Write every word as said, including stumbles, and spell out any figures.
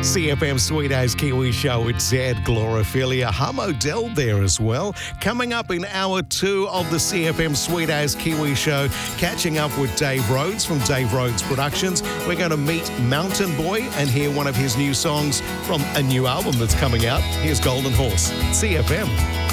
C F M Sweet As Kiwi Show. It's Zed, Glorophilia, Hum O'Dell there as well. Coming up in hour two of the C F M Sweet As Kiwi Show, catching up with Dave Rhodes from Dave Rhodes Productions. We're going to meet Mountain Boy and hear one of his new songs from a new album that's coming out. Here's Golden Horse, C F M.